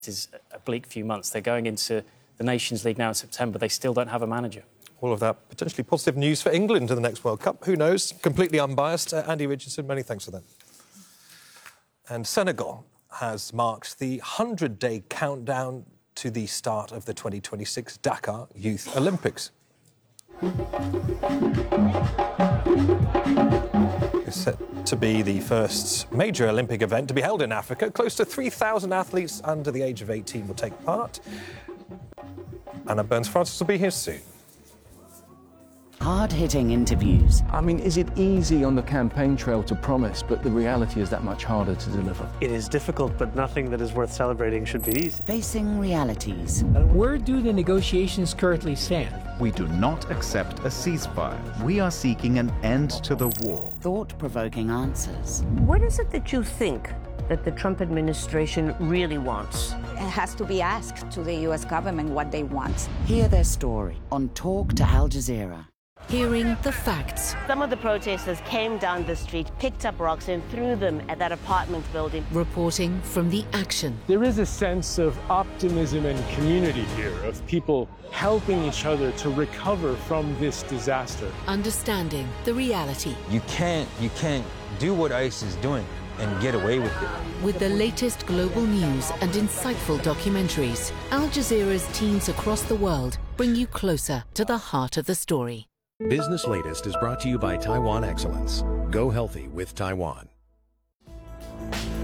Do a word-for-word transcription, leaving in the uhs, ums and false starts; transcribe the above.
It is a bleak few months. They're going into the Nations League now in September. They still don't have a manager. All of that potentially positive news for England in the next World Cup. Who knows? Completely unbiased. Uh, Andy Richardson, many thanks for that. And Senegal has marked the hundred-day countdown to the start of the twenty twenty-six Dakar Youth Olympics. It's set to be the first major Olympic event to be held in Africa. Close to three thousand athletes under the age of eighteen will take part. Anna Burns-Francis will be here soon. Hard-hitting interviews. I mean, is it easy on the campaign trail to promise, but the reality is that much harder to deliver? It is difficult, but nothing that is worth celebrating should be easy. Facing realities. Where do the negotiations currently stand? We do not accept a ceasefire. We are seeking an end to the war. Thought-provoking answers. What is it that you think that the Trump administration really wants? It has to be asked to the U S government what they want. Hear their story on Talk to Al Jazeera. Hearing the facts. Some of the protesters came down the street, picked up rocks and threw them at that apartment building. Reporting from the action. There is a sense of optimism and community here, of people helping each other to recover from this disaster. Understanding the reality. You can't, you can't do what ICE is doing and get away with it. With the latest global news and insightful documentaries, Al Jazeera's teams across the world bring you closer to the heart of the story. Business Latest is brought to you by Taiwan Excellence. Go healthy with Taiwan.